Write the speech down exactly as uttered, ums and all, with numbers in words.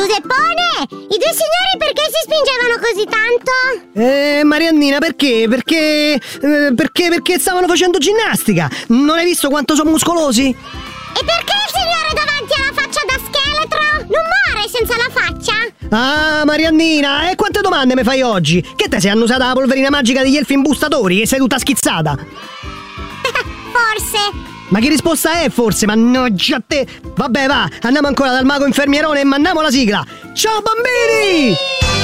Giuseppone, i due signori perché si spingevano così tanto? Eh, Mariannina, perché? Perché, eh, perché, perché stavano facendo ginnastica. Non hai visto quanto sono muscolosi? E perché il signore davanti alla faccia da scheletro non muore senza la faccia? Ah, Mariannina, e quante domande mi fai oggi? Che te sei annusata la polverina magica degli elfi imbustatori e sei tutta schizzata? Forse. Ma che risposta è forse? Mannaggia a te! Vabbè, va, andiamo ancora dal mago infermierone e mandiamo la sigla! Ciao bambini! Sì!